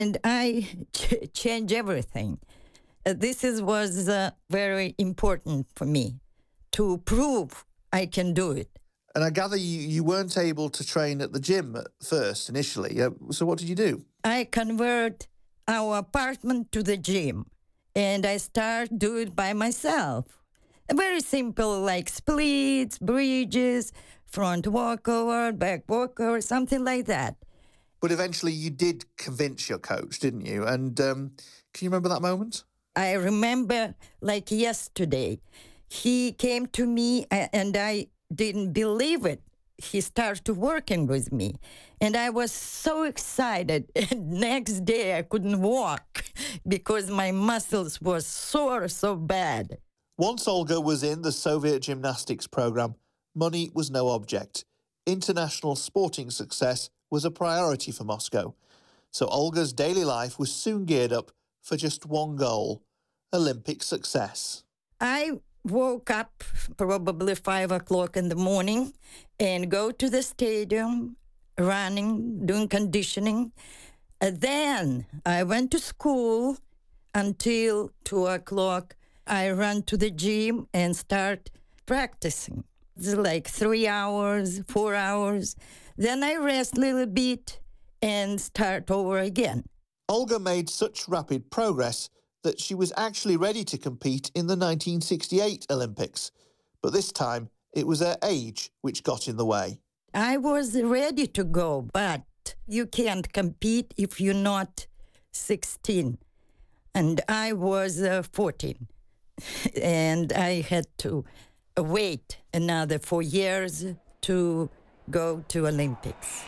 And I changed everything. Was very important for me to prove I can do it. And I gather you weren't able to train at the gym at first, initially. So what did you do? I convert our apartment to the gym, and I start do it by myself. Very simple, like splits, bridges, front walkover, back walkover, something like that. But eventually you did convince your coach, didn't you? And can you remember that moment? I remember like yesterday. He came to me and I didn't believe it. He started working with me. And I was so excited. And next day I couldn't walk because my muscles were sore so bad. Once Olga was in the Soviet gymnastics program, money was no object. International sporting success was a priority for Moscow. So Olga's daily life was soon geared up for just one goal: Olympic success. I woke up probably 5 o'clock in the morning and go to the stadium, running, doing conditioning. Then I went to school until 2 o'clock. I run to the gym and start practicing. It's like 3 hours, 4 hours. Then I rest a little bit and start over again. Olga made such rapid progress that she was actually ready to compete in the 1968 Olympics. But this time, it was her age which got in the way. I was ready to go, but you can't compete if you're not 16. And I was 14. And I had to wait another 4 years to go to Olympics.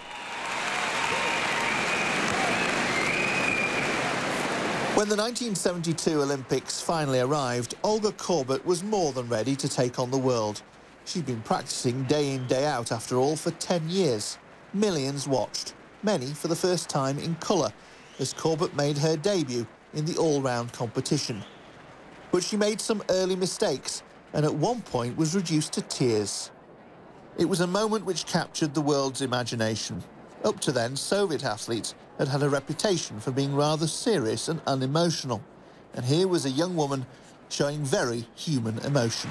When the 1972 Olympics finally arrived, Olga Korbut was more than ready to take on the world. She'd been practicing day in, day out, after all, for 10 years. Millions watched, many for the first time in colour, as Korbut made her debut in the all-round competition. But she made some early mistakes and at one point was reduced to tears. It was a moment which captured the world's imagination. Up to then, Soviet athletes had had a reputation for being rather serious and unemotional. And here was a young woman showing very human emotion.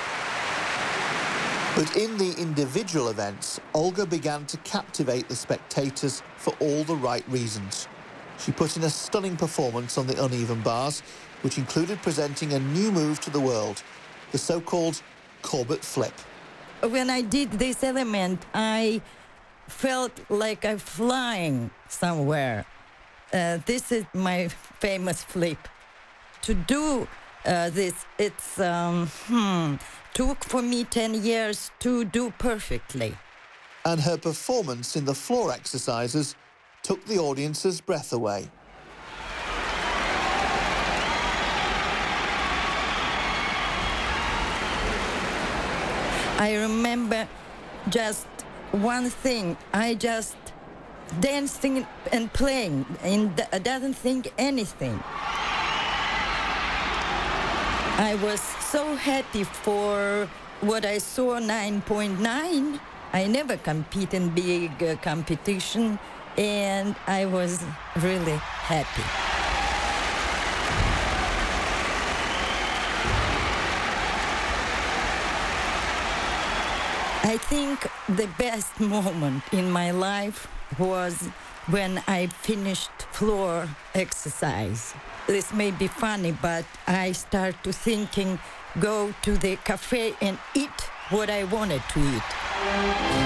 But in the individual events, Olga began to captivate the spectators for all the right reasons. She put in a stunning performance on the uneven bars, which included presenting a new move to the world, the so-called Korbut flip. When I did this element, I felt like I'm flying somewhere. This is my famous flip. To do this, it's took for me 10 years to do perfectly. And her performance in the floor exercises took the audience's breath away. I remember just one thing. I just dancing and playing and doesn't think anything. I was so happy for what I saw, 9.9. I never compete in big competition, and I was really happy. I think the best moment in my life was when I finished floor exercise. This may be funny, but I start to thinking, go to the cafe and eat what I wanted to eat.